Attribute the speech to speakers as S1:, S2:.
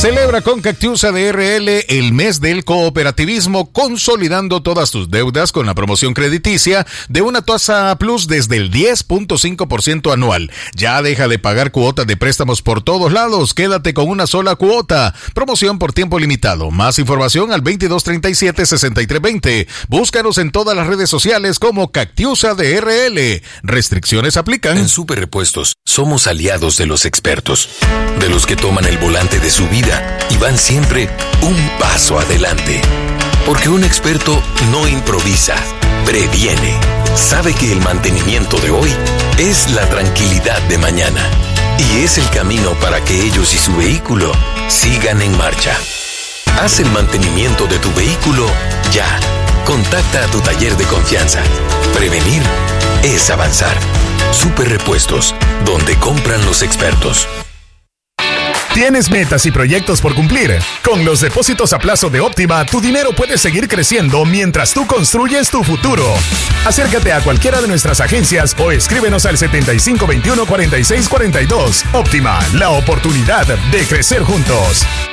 S1: Celebra con Cactiusa DRL el mes del cooperativismo, consolidando todas tus deudas con la promoción crediticia de una tasa plus desde el 10.5% anual. Ya deja de pagar cuotas de préstamos por todos lados, quédate con una sola cuota. Promoción por tiempo limitado. Más información al 2237-6320. Búscanos en todas las redes sociales como Cactiusa DRL. Restricciones aplican.
S2: En Superrepuestos somos aliados de los expertos, de los que toman el volante de su vida y van siempre un paso adelante. Porque un experto no improvisa, previene. Sabe que el mantenimiento de hoy es la tranquilidad de mañana. Y es el camino para que ellos y su vehículo sigan en marcha. Haz el mantenimiento de tu vehículo ya. Contacta a tu taller de confianza. Prevenir es avanzar. Superrepuestos, donde compran los expertos.
S3: ¿Tienes metas y proyectos por cumplir? Con los depósitos a plazo de Óptima, tu dinero puede seguir creciendo mientras tú construyes tu futuro. Acércate a cualquiera de nuestras agencias o escríbenos al 7521-4642. Óptima, la oportunidad de crecer juntos.